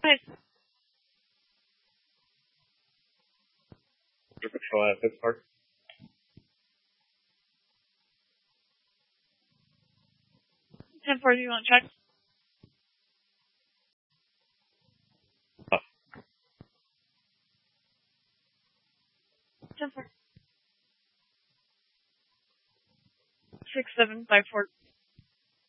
Nice. Patrol at Pittsburgh. 10-4, do you want to check? Oh. 10-4. 6-7-5-4.